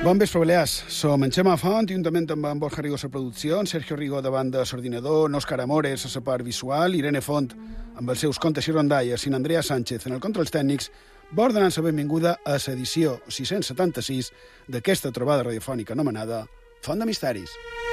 Bon vespre, Balears. Som en Xema Font, juntament amb en Borja Rigo a la producció, en Sergio Rigo davant de l'ordinador, en Òscar Amores a la part visual, Irene Font amb els seus contes i rondalles i en Andrea Sánchez en el controls tècnics, vol donar la benvinguda a l'edició 676 d'aquesta trobada radiofònica anomenada Font de Misteris.